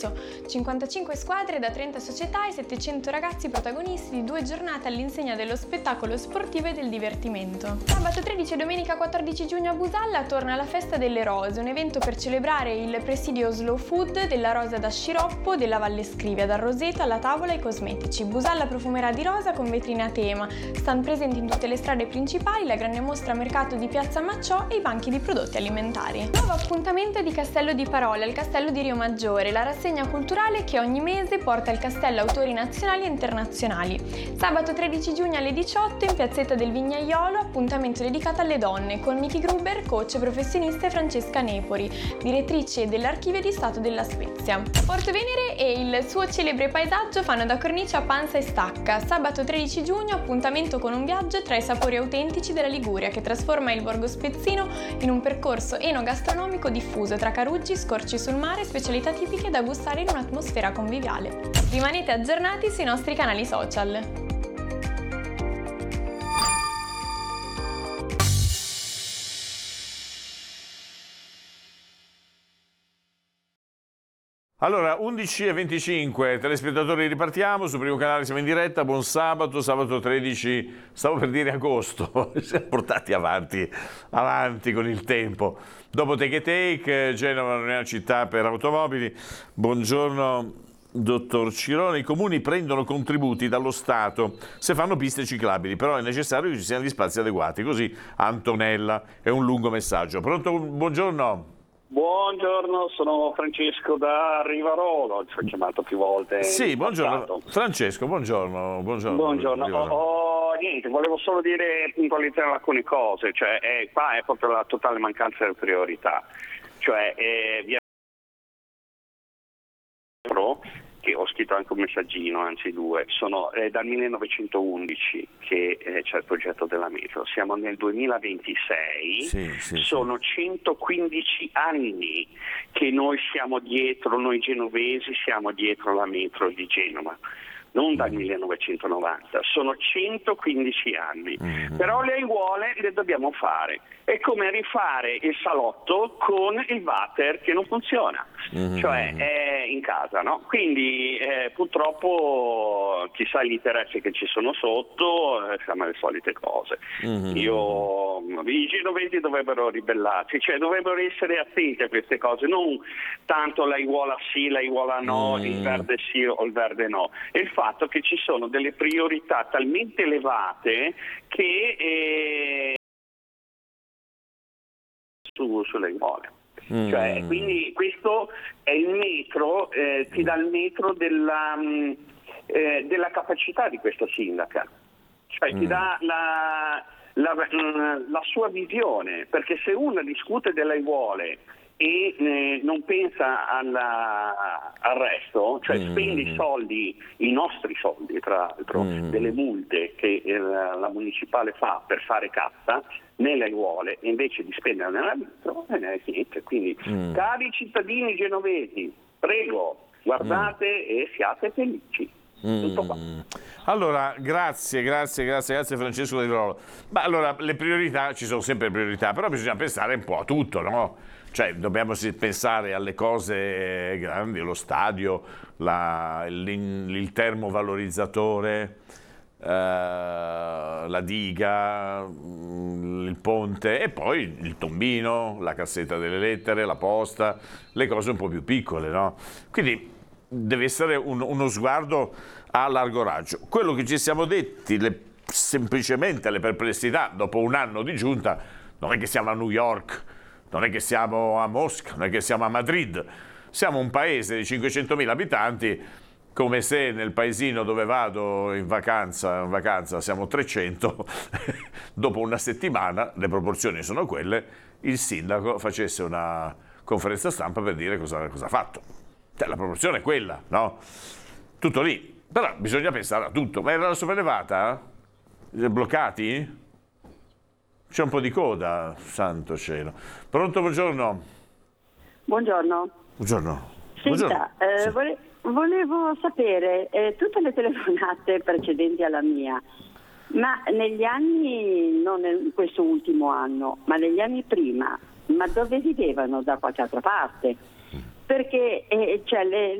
marzo. 55 squadre da 30 società e 700 ragazzi protagonisti di 2 giornate all'insegna dello spettacolo sportivo e del divertimento. Sabato 13 e domenica 14 giugno a Busalla torna la Festa delle Rose, un evento per celebrare il presidio Slow Food della rosa da sciroppo della Valle Scrivia, dal roseto alla tavola ai cosmetici. Busalla profumerà di rosa con vetrine a tema, stand presenti in tutte le strade principali, la grande mostra mercato di Piazza Macciò e i banchi di prodotti alimentari. Nuovo appuntamento di Castello di Parola, il Castello di Rio Maggiore, la rassegna culturale che ogni mese porta al castello autori nazionali e internazionali. Sabato 13 giugno alle 18 in piazzetta del Vignaiolo, appuntamento dedicato alle donne con Miki Gruber, coach professionista, e Francesca Nepori, direttrice dell'Archivio di Stato della Spezia. Porto Venere e il suo celebre paesaggio fanno da cornice a Panza e Stacca. Sabato 13 giugno appuntamento con un viaggio tra i sapori autentici della Liguria che trasforma il borgo spezzino in un percorso enogastronomico diffuso tra caruggi, scorci sul mare e specialità tipiche da gustare in un'atmosfera conviviale. Rimanete aggiornati sui nostri canali social. Allora, 11:25, telespettatori, ripartiamo, sul primo canale siamo in diretta, buon sabato 13, stavo per dire agosto, siamo portati avanti con il tempo. Dopo Take Take, Genova non è una città per automobili, buongiorno dottor Cirone, i comuni prendono contributi dallo Stato se fanno piste ciclabili, però è necessario che ci siano gli spazi adeguati, così Antonella, è un lungo messaggio. Pronto, buongiorno. Buongiorno, sono Francesco da Rivarolo, ci ho chiamato più volte. Sì, buongiorno Francesco, buongiorno. Niente, volevo solo puntualizzare alcune cose, cioè qua è proprio la totale mancanza di priorità, cioè via che ho scritto anche un messaggino, anzi 2, sono dal 1911 che c'è il progetto della metro, siamo nel 2026, sono 115 anni che noi siamo dietro, noi genovesi siamo dietro la metro di Genova, non dal 1990, sono 115 anni, però le aiuole le dobbiamo fare, è come rifare il salotto con il water che non funziona, cioè è in casa, no? Quindi purtroppo chissà gli interessi che ci sono sotto, siamo le solite cose. I genovesi dovrebbero ribellarsi, cioè dovrebbero essere attenti a queste cose, non tanto l'aiuola sì, l'aiuola no, il verde sì o il verde no, è il fatto che ci sono delle priorità talmente elevate che sulle aiuole. Cioè, quindi questo è il metro, ti dà il metro della capacità di questa sindaca, cioè ti dà la sua visione, perché se uno discute delle aiuole e non pensa al resto, cioè spende i soldi, i nostri soldi tra l'altro, delle multe che la municipale fa per fare cassa nelle aiuole, invece di spendere nella metro, niente. Quindi cari cittadini genovesi, prego, guardate e siate felici. Tutto qua. Allora, grazie Francesco Del Rolo. Ma allora, le priorità, ci sono sempre priorità, però bisogna pensare un po' a tutto, no? Cioè, dobbiamo pensare alle cose grandi, lo stadio, il termovalorizzatore, la diga, il ponte e poi il tombino, la cassetta delle lettere, la posta, le cose un po' più piccole, no? Quindi deve essere uno sguardo a largo raggio. Quello che ci siamo detti, semplicemente le perplessità dopo un anno di giunta, non è che siamo a New York, non è che siamo a Mosca, non è che siamo a Madrid, siamo un paese di 500.000 abitanti, come se nel paesino dove vado in vacanza siamo 300, dopo una settimana, le proporzioni sono quelle, il sindaco facesse una conferenza stampa per dire cosa ha fatto. Cioè, la proporzione è quella, no? Tutto lì, però bisogna pensare a tutto. Ma era la sopraelevata? Bloccati? C'è un po' di coda, santo cielo. Pronto, buongiorno. Buongiorno. Senta, volevo sapere, tutte le telefonate precedenti alla mia, ma negli anni, non in questo ultimo anno, ma negli anni prima, ma dove vivevano? Da qualche altra parte? Perché